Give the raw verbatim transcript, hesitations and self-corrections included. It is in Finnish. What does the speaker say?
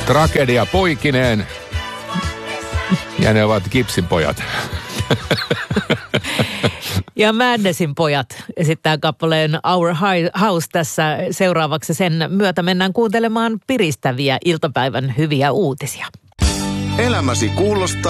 Tragedia poikineen. Ja ne ovat Gipsin pojat. Ja Madnessin pojat esittää kappaleen Our House tässä seuraavaksi. Sen myötä mennään kuuntelemaan piristäviä iltapäivän hyviä uutisia. Elämäsi kuulostaa